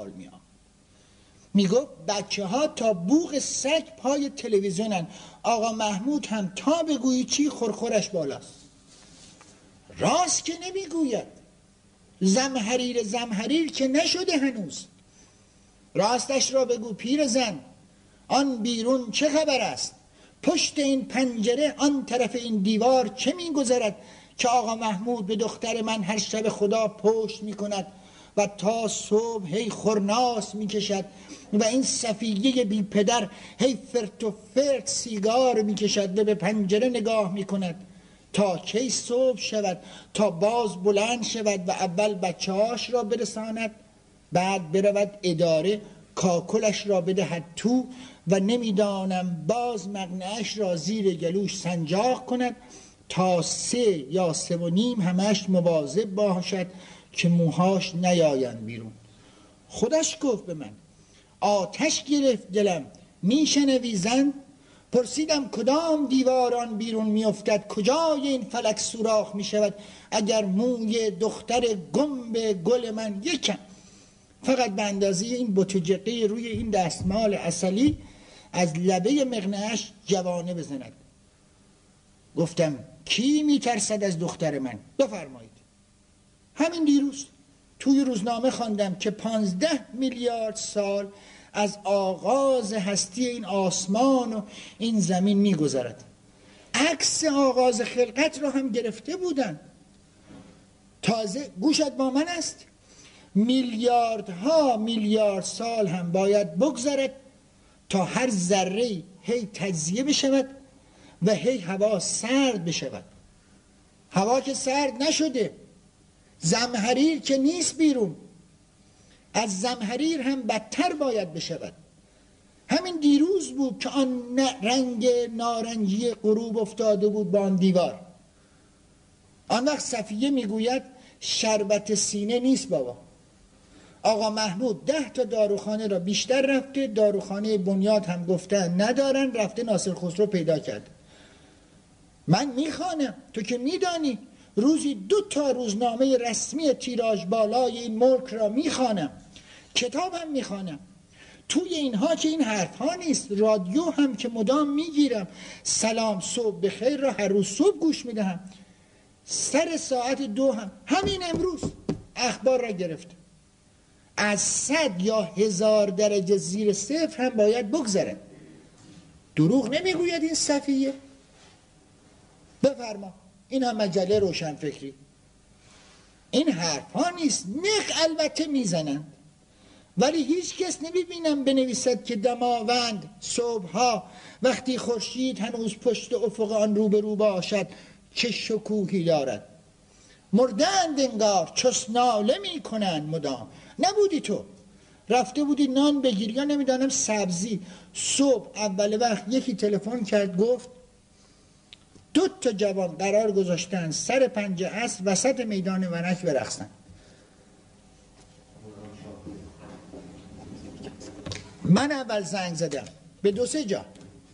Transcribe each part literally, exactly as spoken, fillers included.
سوال میام. میگفت بچه ها تا بوق سگ پای تلویزیونن، آقا محمود هم تا بگویی چی خورخورش بالاست. راست که نمیگوید، زمهریر زمهریر که نشده هنوز. راستش را بگو پیر زن، آن بیرون چه خبر است؟ پشت این پنجره آن طرف این دیوار چه میگذرد که آقا محمود به دختر من هر شب خدا پشت میکند و تا صبح هی خورناس میکشد و این صفیه بی پدر هی فرت و فرت سیگار میکشد و به پنجره نگاه میکند تا کی صبح شود، تا باز بلند شود و اول بچه هاش را برساند، بعد برود اداره کاکلش را بدهد تو و نمیدانم باز مقنعش را زیر گلوش سنجاق کند تا سه یا سه و نیم همش مواظب باشد که موهاش نیایند بیرون. خودش گفت به من آتش گرفت دلم، میشنوی زن؟ پرسیدم کدام دیواران بیرون میافتد، کجای این فلک سوراخ میشود اگر موی دختر گنب گل من یکم فقط به اندازه این بتجقه روی این دستمال عسلی از لبه مقنعش جوانه بزند. گفتم کی میترسد از دختر من؟ بفرمایید. همین دیروز توی روزنامه خواندم که پانزده میلیارد سال از آغاز هستی این آسمان و این زمین میگذرد. عکس آغاز خلقت را هم گرفته بودن. تازه گوشت با من است، میلیاردها میلیارد سال هم باید بگذرد تا هر ذره هی تجزیه بشود و هی هوا سرد بشود. هوا که سرد نشده، زمهریر که نیست بیرون، از زمهریر هم بدتر باید بشود. همین دیروز بود که آن رنگ نارنجی غروب افتاده بود با آن دیوار. آن وقت صفیه میگوید شربت سینه نیست بابا. آقا محمود ده تا داروخانه را بیشتر رفته، داروخانه بنیاد هم گفتن ندارن، رفته ناصر خسرو پیدا کرد. من میخوانم، تو که میدانی روزی دو تا روزنامه رسمی تیراژ بالای این ملک را میخوانم، کتابم میخوانم. توی اینها که این حرف ها نیست، رادیو هم که مدام میگیرم، سلام صبح بخیر را هر روز صبح گوش میدهم، سر ساعت دو هم همین امروز اخبار را گرفت. از صد یا هزار درجه زیر صفر هم باید بگذره. دروغ نمیگوید این صفیه. بفرما، این هم مجله روشنفکری. این حرف ها نیست. نخ البته میزنند، ولی هیچ کس نمیبینم بنویسد که دماوند صبحها وقتی خورشید هنوز پشت افق آن رو به رو باشد چه شکوهی دارد. مردند انگار، چس ناله میکنند مدام. نبودی تو، رفته بودی نان بگیری یا نمیدانم سبزی، صبح اول وقت یکی تلفن کرد گفت دو تا جوان قرار گذاشتن سر پنج عصر وسط میدان ونک برقصن. من اول زنگ زدم به دو سه جا.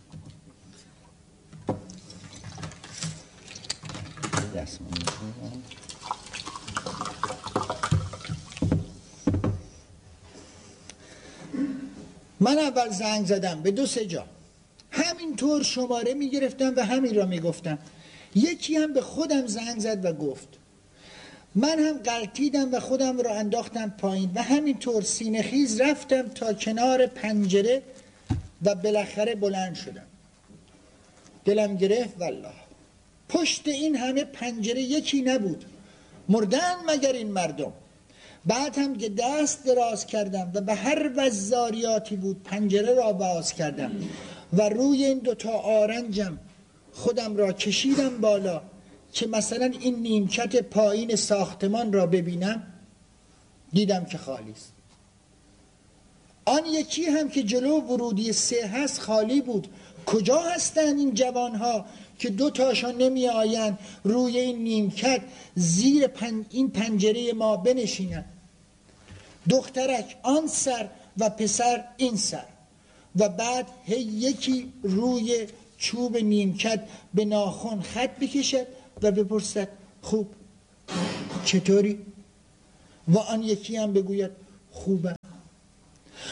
من اول زنگ زدم به دو سه جا، همینطور شماره میگرفتم و همین را میگفتم. یکی هم به خودم زنگ زد و گفت. من هم غلطیدم و خودم را انداختم پایین و همینطور سینه خیز رفتم تا کنار پنجره و بالاخره بلند شدم. دلم گرفت والله. پشت این همه پنجره یکی نبود. مردن مگر این مردم؟ بعد هم که دست دراز کردم و به هر وزاریاتی بود پنجره را باز کردم و روی این دوتا آرنجم خودم را کشیدم بالا که مثلا این نیمکت پایین ساختمان را ببینم، دیدم که خالی است. آن یکی هم که جلو ورودی سه هست خالی بود. کجا هستند این جوانها که دو تاشان نمی آیند روی این نیمکت زیر پن... این پنجره ما بنشینند؟ دخترک آن سر و پسر این سر و بعد هی یکی روی چوب نیمکت به ناخن خط بکشد و بپرسد خوب چطوری؟ و آن یکی هم بگوید خوبه.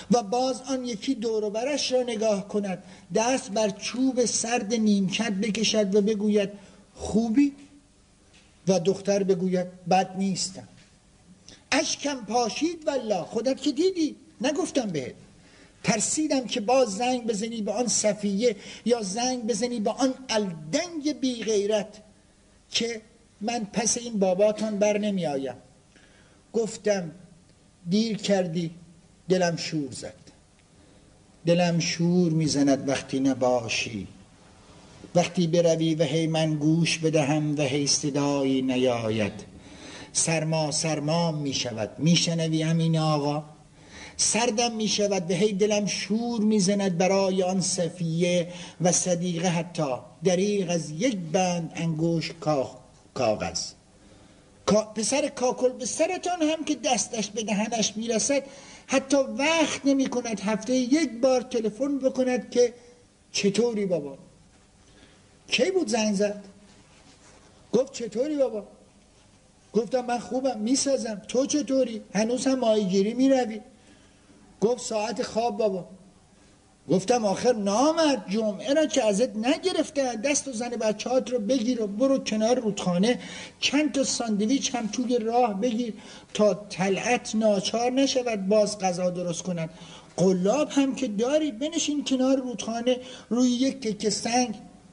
و باز آن یکی دور و برش را نگاه کند، دست بر چوب سرد نیمکت بکشد و بگوید خوبی؟ و دختر بگوید بد نیستم. اشکم پاشید والله، خودت که دیدی، نگفتم بهت. ترسیدم که باز زنگ بزنی به آن صفیه یا زنگ بزنی به آن الدنگ بی غیرت که من پس این باباتان بر نمی آیم. گفتم دیر کردی، دلم شور زد. دلم شور میزند وقتی نباشی، وقتی بروی و هی من گوش بدهم و هی صدایی نیاید. سرما سرما می شود، می شنوی امین آقا؟ سردم می شود و هی دلم شور می زند برای آن صفیه و صدیقه، حتی دریغ از یک بند انگوش کاغذ. پسر کاکل به سرتان هم که دستش به دهنش می رسد حتی وقت نمی کند هفته یک بار تلفن بکند که چطوری بابا؟ کی بود زنگ زد؟ گفت چطوری بابا؟ گفتم من خوبم، میسازم. تو چطوری؟ هنوز هم ماهیگیری میروی؟ گفت ساعت خواب بابا. گفتم آخر نامرد، جمعه را که ازت نگرفته، دست و زن بچه‌هات رو بگیر و برو کنار رودخانه چند تا ساندویچ هم توی راه بگیر تا طلعت ناچار نشود باز غذا درست کنن. قلاب هم که داری، بنشین کنار رودخانه روی یک تکه سنگ.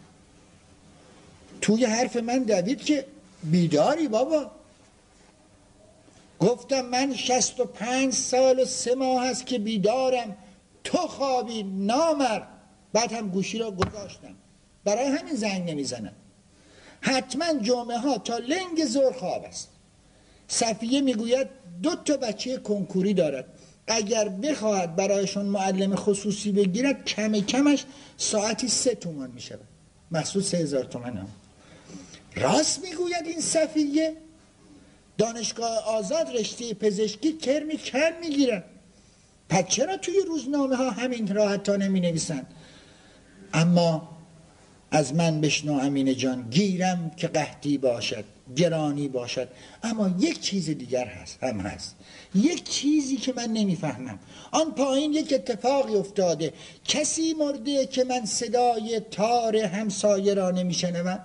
توی حرف من دوید که بیداری بابا. گفتم من شصت و پنج سال و سه ماه هست که بیدارم، تو خوابی نامرد. بعد هم گوشی را گذاشتم، برای همین زنگ نمیزنم. حتما جمعه ها تا لنگ زور خواب است. صفیه میگوید دو تا بچه کنکوری دارد، اگر بخواهد برایشون معلم خصوصی بگیرد کم کمش ساعتی سه تومان میشه، محصول سه هزار تومان هم. راست میگوید این صفیه؟ دانشگاه آزاد رشته پزشکی کرمی کم میگیرن، پس چرا توی روزنامه ها همین راحت ها نمی نویسن؟ اما از من بشنو امین جان، گیرم که قحطی باشد، گرانی باشد، اما یک چیز دیگر هست هم هست، یک چیزی که من نمیفهمم. آن پایین یک اتفاقی افتاده، کسی مرده که من صدای تار همسایه را نمیشنوم،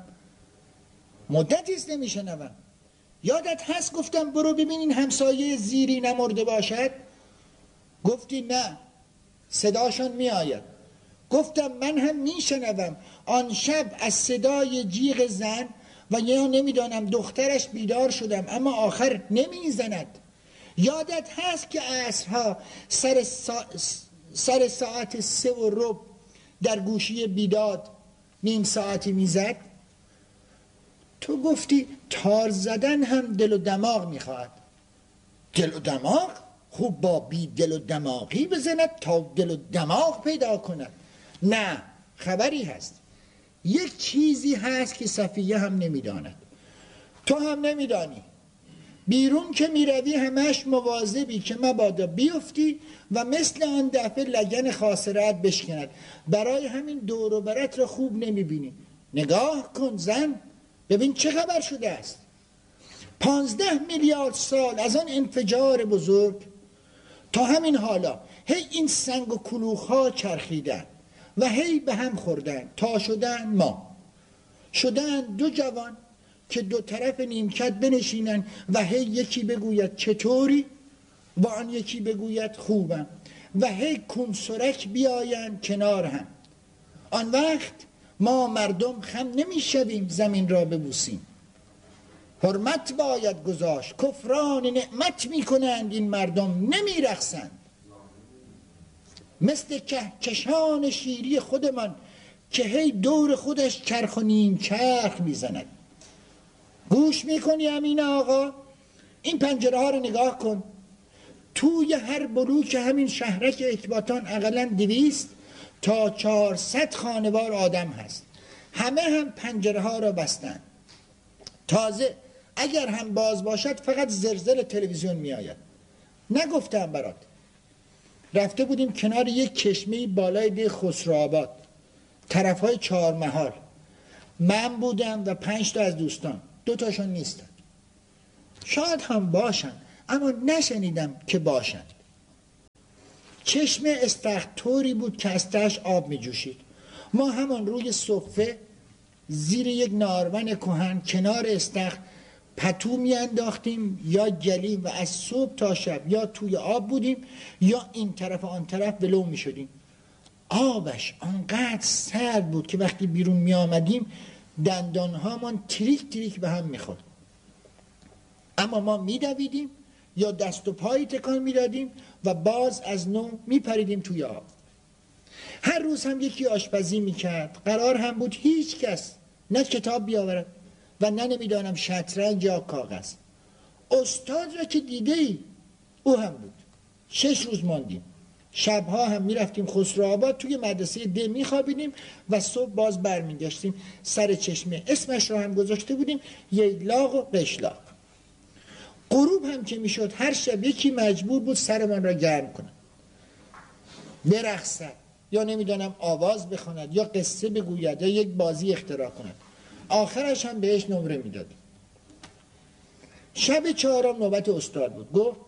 مدتی است نمیشنوم. یادت هست گفتم برو ببین این همسایه زیری نمرده باشد؟ گفتی نه صداشون می آید. گفتم من هم می شنوم. آن شب از صدای جیغ زن و یا نمیدانم دخترش بیدار شدم، اما آخر نمی زند. یادت هست که عصرها سر, سا... سر ساعت سه و ربع در گوشی بیداد نیم ساعتی می زد؟ تو گفتی تار زدن هم دل و دماغ می خواهد. دل و دماغ؟ خوب با بی دل و دماغی بزند تا دل و دماغ پیدا کند. نه، خبری هست، یک چیزی هست که صفیه هم نمیداند، تو هم نمیدانی. بیرون که میروی همش مواظبی که مبادا بیفتی و مثل آن دفعه لگن خاصرت بشکند. برای همین دور و برت را خوب نمیبینی. نگاه کن زن، ببین چه خبر شده است. پانزده میلیارد سال از آن انفجار بزرگ تا همین حالا هی این سنگ و کلوخ ها چرخیدن و هی به هم خوردن تا شدن ما. شدن دو جوان که دو طرف نیمکت بنشینن و هی یکی بگوید چطوری و آن یکی بگوید خوبم و هی کنسرک بیاین کنار هم. آن وقت ما مردم خم نمیشویم زمین را ببوسیم. حرمت باید گذاشت، کفران نعمت میکنند این مردم، نمیرقصند. مثل کهکشان شیری خودمان که هی دور خودش چرخ و نیم چرخ میزند. گوش میکنی امین آقا؟ این پنجره ها رو نگاه کن. توی هر بلوک همین شهرک اکباتان اقلا دویست تا چهارصد خانوار آدم هست، همه هم پنجره ها را بستن. تازه اگر هم باز باشد فقط زلزله تلویزیون می آید. نگفتم برات، رفته بودیم کنار یک چشمه بالای ده خسروآباد طرف های چهار محال. من بودم و پنج تا از دوستان، دو تاشون نیستن. شاید هم باشن اما نشنیدم که باشن. چشم استخر طوری بود که از تهش آب می جوشید. ما همان روی صفه زیر یک نارون کهن کنار استخر پتو می انداختیم یا گلیم و از صبح تا شب یا توی آب بودیم یا این طرف و آن طرف ولو می شدیم. آبش آنقدر سرد بود که وقتی بیرون می آمدیم دندانهامان تریک تریک به هم می خورد. اما ما می دویدیم یا دست و پایی تکان می دادیم و باز از نو می پریدیم توی آب. هر روز هم یکی آشپزی می کرد. قرار هم بود هیچ کس نه کتاب بیاورد و نه نمیدانم شطرنج یا کاغذ. استاد را که دیده ای او هم بود. شش روز ماندیم. شبها هم میرفتیم خسروآباد توی مدرسه ده میخوابیدیم و صبح باز برمیگشتیم سر چشمه. اسمش را هم گذاشته بودیم ییلاق و قشلاق. غروب هم که میشد هر شب یکی مجبور بود سرمان را گرم کنه، برقصد یا نمیدانم آواز بخواند یا قصه بگوید یا یک بازی اختراع کند. آخرش هم بهش نمره میداد. شب چهارم نوبت استاد بود. گفت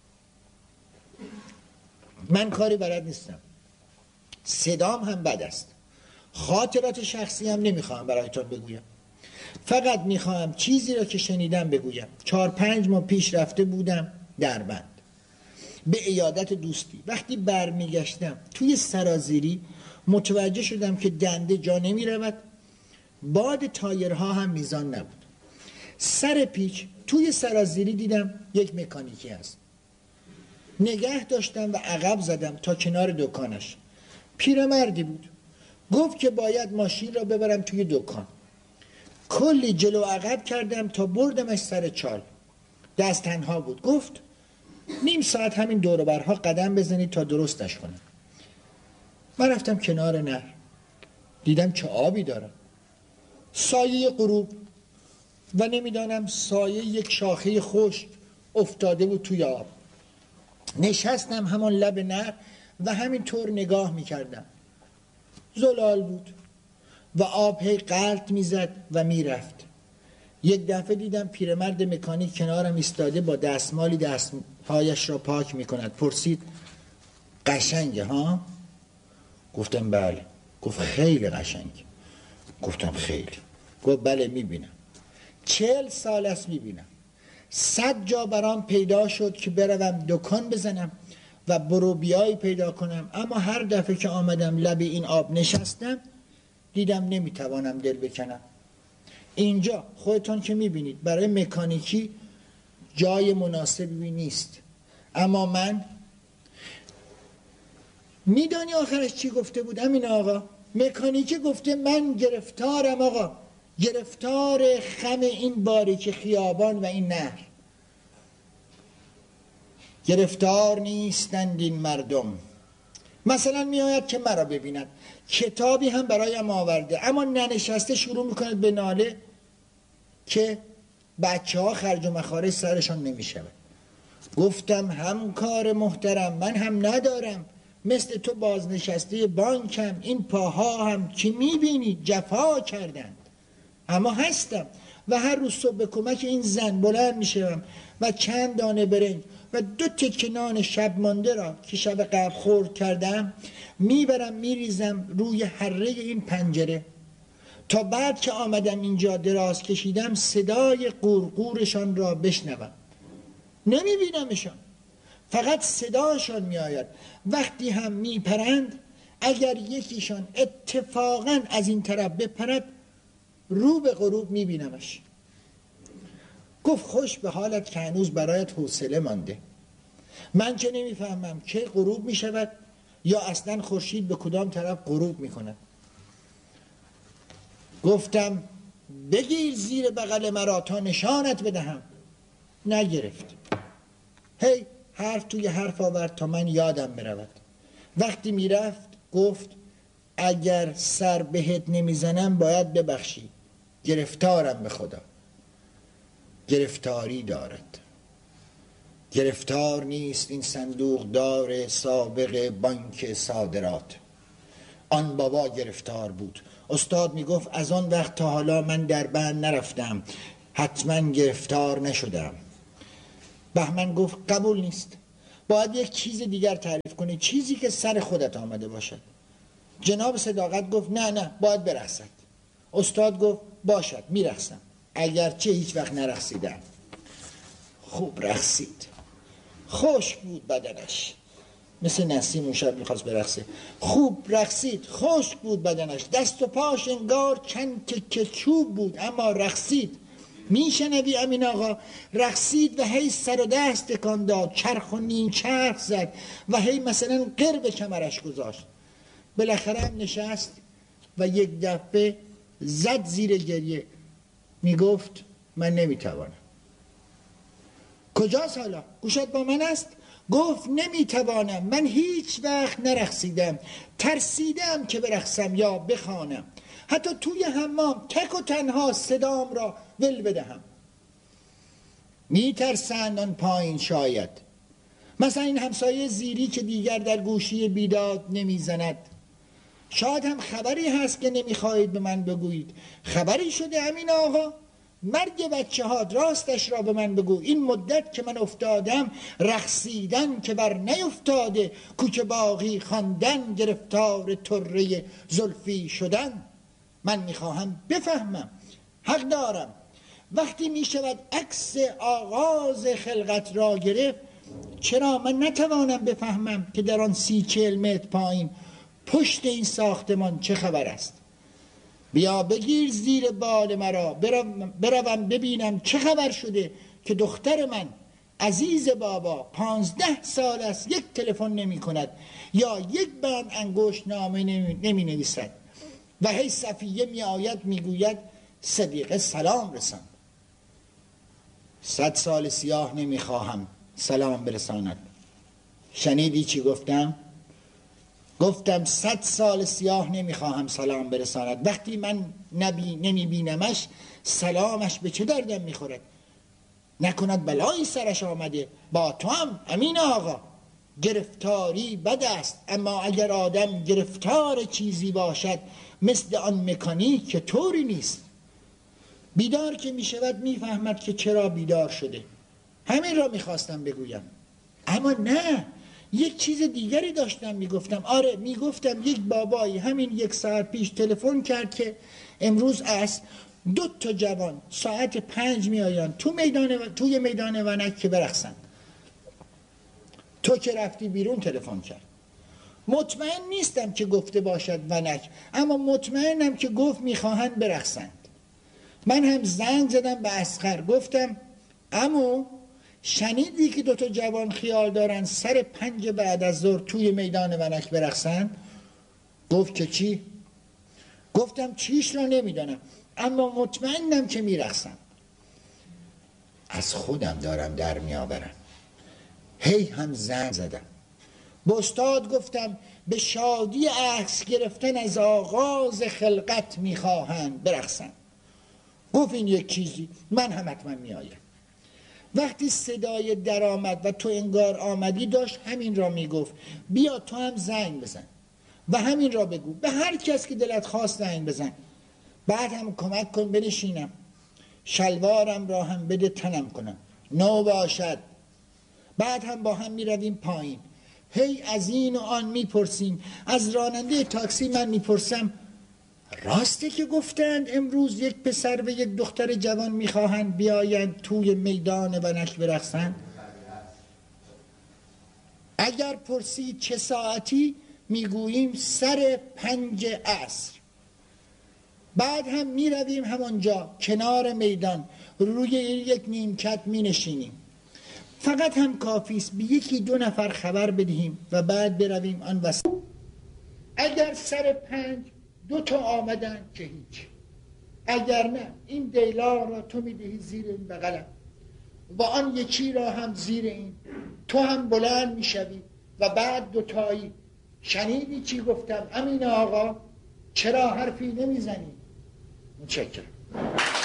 من کاری بلد نیستم، صدام هم بد است، خاطرات شخصی هم نمیخواهم برایتان بگویم، فقط میخواهم چیزی را که شنیدم بگویم. چهار پنج ماه پیش رفته بودم دربند به عیادت دوستی. وقتی برمیگشتم توی سرازیری متوجه شدم که دنده جا نمیرود، باد تایرها هم میزان نبود. سر پیچ توی سرازیری دیدم یک مکانیکی هست. نگه داشتم و عقب زدم تا کنار دکانش. پیرمردی بود. گفت که باید ماشین را ببرم توی دکان. کلی جلو عقب کردم تا بردمش سر چال. دست تنها بود. گفت نیم ساعت همین دور و برها قدم بزنید تا درستش کنم. من رفتم کنار نهر، دیدم چه آبی داره، سایه غروب و نمیدانم سایه یک شاخه خشک افتاده بود توی آب. نشستم همان لب نهر و همین طور نگاه میکردم. زلال بود و آب هی غلط میزد و میرفت. یک دفعه دیدم پیرمرد مکانیک کنارم ایستاده با دستمالی دستپایش را پاک میکند. پرسید قشنگه ها؟ گفتم بله. گفت خیلی قشنگ. گفتم خیلی. گفت بله میبینم، چهل سال است میبینم. صد جا برام پیدا شد که بروم دکان بزنم و بروبیایی پیدا کنم، اما هر دفعه که آمدم لب این آب نشستم دیدم نمیتوانم دل بکنم. اینجا خودتون که میبینید برای مکانیکی جای مناسبی نیست. اما من میدانی آخرش چی گفته بود امین آقا؟ مکانیکی گفته من گرفتارم آقا، گرفتار خم این باریک خیابان و این نهر. گرفتار نیستند این مردم. مثلا میآید که مرا ببیند، کتابی هم برایم آورده، اما ننشسته شروع میکند به ناله که بچه ها خرج و مخارج سرشان نمیشود. گفتم همکار محترم، من هم ندارم، مثل تو بازنشسته بانکم، این پاها هم که میبینی جفا کردند، اما هستم و هر روز صبح به کمک این زن بلند میشم و چند دانه برنج و دو تکه نان شب مانده را که شب قبل خورد کردم میبرم میریزم روی حره این پنجره تا بعد که آمدم اینجا دراز کشیدم صدای قورقورشان را بشنوم. نمیبینمشان، فقط صداشان میآید. وقتی هم میپرند اگر یکیشان اتفاقا از این طرف بپرد رو به غروب میبینمش. گفت خوش به حالت که هنوز برایت حوصله مانده. من که نمیفهمم که غروب میشود یا اصلا خورشید به کدام طرف غروب میکند. گفتم بگیر زیر بغل مرا تا نشانت بدهم. نگرفت. هی حرف توی حرف آورد تا من یادم برود. وقتی میرفت گفت اگر سر بهت نمیزنم باید ببخشی، گرفتارم به خدا. گرفتاری دارد. گرفتار نیست این صندوق دار سابق بانک صادرات. آن بابا گرفتار بود. استاد میگفت از آن وقت تا حالا من در بند نرفتم، حتما گرفتار نشدم. بهمن گفت قبول نیست. باید یک چیز دیگر تعریف کنی، چیزی که سر خودت آمده باشد. جناب صداقت گفت نه نه باید برقصد. استاد گفت باشد میرقصم، اگرچه هیچ وقت نرقصیدم. خوب رقصید، خوش بود بدنش، مثل نسیم اون شب میخواست برقصه. خوب رقصید، خوش بود بدنش، دست و پاش انگار چند تکه چوب بود اما رقصید. میشنوی امین آقا؟ رقصید و هی سر و دست تکان داد، چرخ و نیم چرخ زد و هی مثلا قر به کمرش گذاشت. بالاخره هم نشست و یک دفعه زد زیر گریه. میگفت من نمیتوانم. کجاست حالا؟ گوشت با من است؟ گفت نمیتوانم، من هیچ وقت نرقصیدم، ترسیدم که برقصم یا بخوانم، حتی توی حمام تک و تنها صدام را ول بدهم. میترسند آن پایین شاید، مثلا این همسایه زیری که دیگر در گوشی بیداد نمیزند. شاید هم خبری هست که نمیخواهید به من بگویید. خبری شده امین آقا؟ مرگ بچه ها راستش را به من بگو. این مدت که من افتادم رقصیدن که بر نیفتاده، کوچ باقی خواندن گرفتار طره زلفی شدن. من میخواهم بفهمم، حق دارم. وقتی میشود عکس آغاز خلقت را گرفت، چرا من نتوانم بفهمم که در آن سی چهل متر پایین پشت این ساختمان چه خبر است؟ بیا بگیر زیر بال مرا، بروم ببینم چه خبر شده که دختر من عزیز بابا پانزده سال است یک تلفن نمی کند یا یک بند انگشت نامه نمی نویسد و هی صفیه می آید می گوید صدیقه سلام رسان. صد سال سیاه نمی خواهم سلام برساند. شنیدی چی گفتم؟ گفتم صد سال سیاه نمیخواهم سلام برساند. وقتی من نبی نمیبینمش سلامش به چه دردم میخورد؟ نکند بلایی سرش آمده. با تو هم امین آقا گرفتاری بد است، اما اگر آدم گرفتار چیزی باشد مثل آن مکانیک که طوری نیست. بیدار که میشود میفهمد که چرا بیدار شده. همین را میخواستم بگویم، اما نه، یک چیز دیگری داشتم میگفتم. آره میگفتم یک بابایی همین یک ساعت پیش تلفن کرد که امروز است دو تا جوان ساعت پنج میآیند تو میدان و... توی میدان ونک که برقصن. تو که رفتی بیرون تلفن کرد. مطمئن نیستم که گفته باشد ونک، اما مطمئنم که گفت میخواهند برقصند. من هم زنگ زدم به اصغر، گفتم عمو شنیدی که دوتا جوان خیال دارن سر پنج بعد از ظهر توی میدان ونک برقصن؟ گفت که چی؟ گفتم چیش را نمیدانم اما مطمئنم که میرقصن. از خودم دارم در میآورم. هی هم زنگ زدم به استاد، گفتم به شادی عکس گرفتن از آغاز خلقت میخواهند برقصن. گفت این یک چیزی، من هم حتما میآیم. وقتی صدای در آمد و تو انگار آمدی داشت همین را میگفت، بیا تو هم زنگ بزن و همین را بگو به هر کس که دلت خواست زنگ بزن. بعد هم کمک کن بنشینم، شلوارم را هم بده تنم کنم نو باشد. بعد هم با هم میرویم پایین، هی از این و آن میپرسیم. از راننده تاکسی من میپرسم راسته که گفتند امروز یک پسر و یک دختر جوان میخواهند بیایند توی میدان ونک برقصند؟ اگر پرسید چه ساعتی میگوییم سر پنج عصر. بعد هم میرویم همانجا کنار میدان روی یک نیمکت مینشینیم. فقط هم کافیست به یکی دو نفر خبر بدهیم و بعد برویم آن وسط. اگر سر پنج دو تا آمدن که هیچ، اگر نه این دیلار را تو میدهی زیر این بغلم و آن یکی را هم زیر این، تو هم بلند میشوی و بعد دوتایی. شنیدی چی گفتم امین آقا؟ چرا حرفی نمیزنی؟ متشکرم.